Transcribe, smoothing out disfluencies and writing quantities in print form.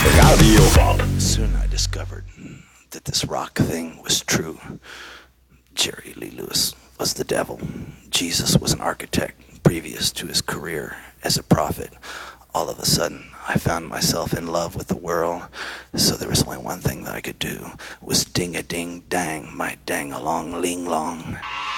Radio. Soon I discovered that this rock thing was true. Jerry Lee Lewis was the devil. Jesus was an architect previous to his career as a prophet. All of a sudden, I found myself in love with the world, so there was only one thing that I could do, was ding-a-ding-dang, my dang-along-ling-long.